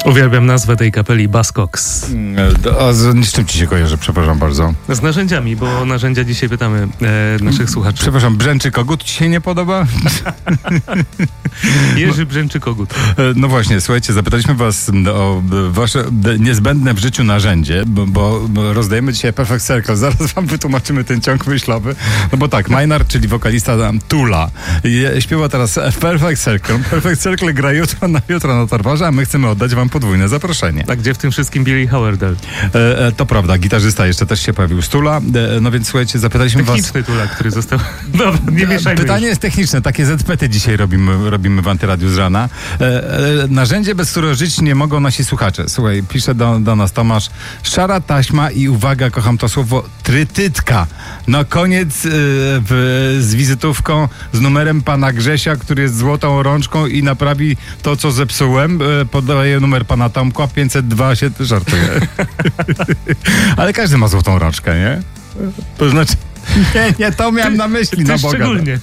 Uwielbiam nazwę tej kapeli Buzzcocks. A z czym ci się kojarzy, przepraszam bardzo? Z narzędziami, bo o narzędzia dzisiaj pytamy naszych słuchaczy. Przepraszam, brzęczy kogut ci się nie podoba? Jerzy brzęczy kogut. No właśnie, słuchajcie, zapytaliśmy was o wasze niezbędne w życiu narzędzie, bo rozdajemy dzisiaj Perfect Circle. Zaraz wam wytłumaczymy ten ciąg myślowy. No bo tak, Maynard, czyli wokalista Tula, śpiewa teraz Perfect Circle. Perfect Circle gra jutro na Tarwarze, a my chcemy oddać wam podwójne zaproszenie. A gdzie w tym wszystkim Billy Howerdel? To prawda, gitarzysta jeszcze też się pojawił z Tula. No więc słuchajcie, zapytaliśmy Techniczny Tula, który został... Dobra, nie mieszajmy. Pytanie jest techniczne, takie ZPT dzisiaj robimy w Antyradiu z rana. Narzędzie, bez którego żyć nie mogą nasi słuchacze. Słuchaj, pisze do nas Tomasz, szara taśma i uwaga, kocham to słowo, trytytka. No koniec z wizytówką, z numerem pana Grzesia, który jest złotą rączką i naprawi to, co zepsułem. Podaję numer pana Tomka, 502 się żartuję. Ale każdy ma złotą rączkę, nie? To znaczy... Nie, to miałem na myśli, na Boga. Szczególnie.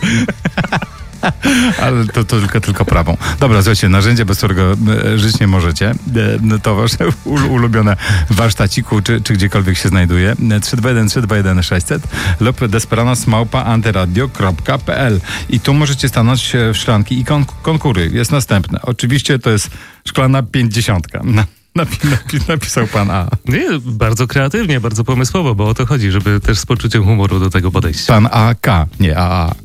Ale to tylko prawą. Dobra, słuchajcie, narzędzie, bez którego żyć nie możecie. To wasze ulubione w warsztaciku, czy gdziekolwiek się znajduje. 321 600 lub desperanos@antyradio.pl. I tu możecie stanąć w szklanki i konkury. Jest następne. Oczywiście to jest szklana 50. Napisał pan A. Nie, bardzo kreatywnie, bardzo pomysłowo, bo o to chodzi, żeby też z poczuciem humoru do tego podejść. Pan AK, nie AA.